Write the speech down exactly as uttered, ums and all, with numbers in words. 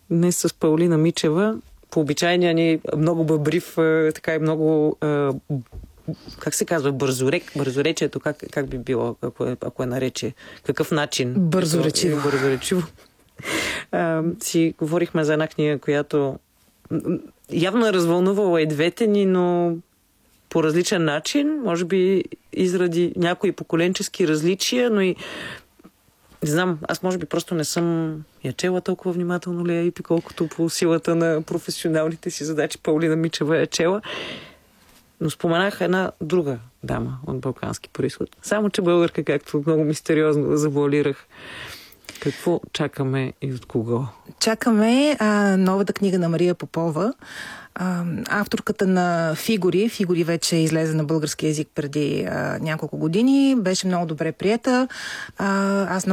днес с Паулина Мичева. По обичайния ни много бъбрив, така и много, как се казва, бързорек, бързоречието, как, как би било, ако е, ако е нарече, какъв начин? Бързоречиво. Бързоречиво. А, си говорихме за една книга, която явно е развълнувала и двете ни, но по различен начин, може би и заради някои поколенчески различия, но и не знам, аз може би просто не съм я чела толкова внимателно ли, и колкото по силата на професионалните си задачи Паулина Мичева я чела. Но споменах една друга дама от балкански произход. Само че българка, както много мистериозно завуалирах. Какво чакаме и от кого? Чакаме а, новата книга на Мария Попова, а, авторката на Фигури. Фигури вече излезе на български език преди а, няколко години. Беше много добре приета. А, аз